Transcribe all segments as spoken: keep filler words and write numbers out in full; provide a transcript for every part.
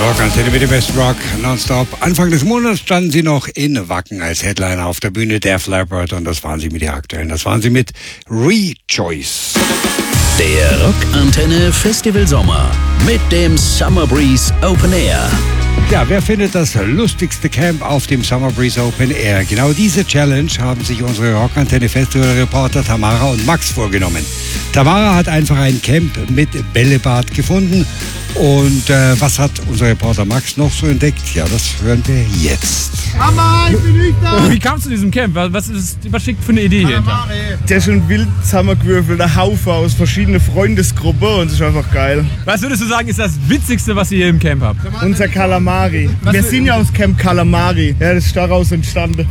Rockantenne mit dem Best Rock nonstop. Anfang des Monats standen sie noch in Wacken als Headliner auf der Bühne, Def Leppard, und das waren sie mit der aktuellen. Das waren sie mit Rejoice. Der Rockantenne Festival Sommer mit dem Summer Breeze Open Air. Ja, wer findet das lustigste Camp auf dem Summer Breeze Open Air? Genau diese Challenge haben sich unsere Rockantenne Festival Reporter Tamara und Max vorgenommen. Tamara hat einfach ein Camp mit Bällebad gefunden. Und äh, was hat unser Reporter Max noch so entdeckt? Ja, das hören wir jetzt. Mama, ich bin nicht da! Wie kamst du zu diesem Camp? Was, ist, was steckt für eine Idee hier hinter? Der ist schon wild zusammengewürfelter Haufen aus verschiedenen Freundesgruppen und es ist einfach geil. Was würdest du sagen, ist das Witzigste, was ihr hier im Camp habt? Unser Kalamari. Was Wir für- sind ja aus Camp Kalamari. Ja, das ist daraus entstanden.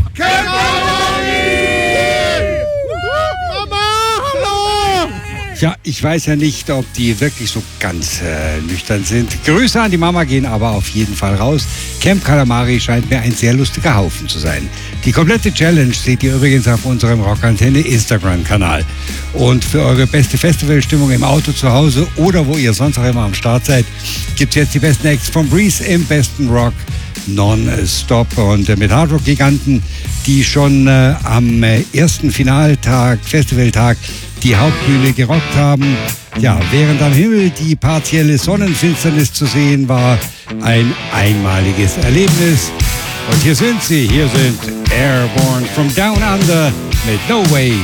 Ja, ich weiß ja nicht, ob die wirklich so ganz äh, nüchtern sind. Grüße an die Mama gehen aber auf jeden Fall raus. Camp Calamari scheint mir ein sehr lustiger Haufen zu sein. Die komplette Challenge seht ihr übrigens auf unserem Rockantenne Instagram-Kanal. Und für eure beste Festivalstimmung im Auto, zu Hause oder wo ihr sonst auch immer am Start seid, gibt's jetzt die besten Acts von Breeze im besten Rock non-stop. Und äh, mit Hardrock-Giganten, die schon äh, am äh, ersten Finaltag, Festivaltag, die Hauptbühne gerockt haben. Ja, während am Himmel die partielle Sonnenfinsternis zu sehen war, ein einmaliges Erlebnis. Und hier sind sie, hier sind Airborne from Down Under mit No Way